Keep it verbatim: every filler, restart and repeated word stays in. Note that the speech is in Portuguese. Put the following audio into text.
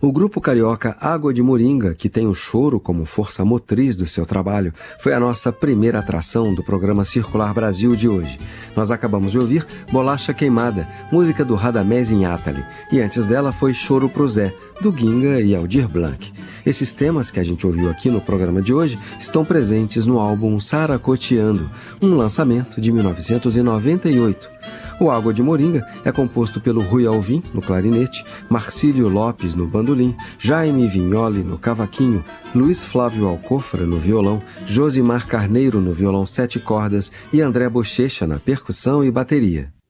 O grupo carioca Água de Moringa, que tem o choro como força motriz do seu trabalho, foi a nossa primeira atração do programa Circular Brasil de hoje. Nós acabamos de ouvir Bolacha Queimada, música do Radamés Inátali, e antes dela foi Choro pro Zé, do Ginga e Aldir Blanc. Esses temas que a gente ouviu aqui no programa de hoje estão presentes no álbum Saracoteando, um lançamento de mil novecentos e noventa e oito. O Água de Moringa é composto pelo Rui Alvim, no clarinete, Marcílio Lopes, no bandolim, Jaime Vignoli, no cavaquinho, Luiz Flávio Alcofra, no violão, Josimar Carneiro, no violão sete cordas e André Bochecha, na percussão e bateria.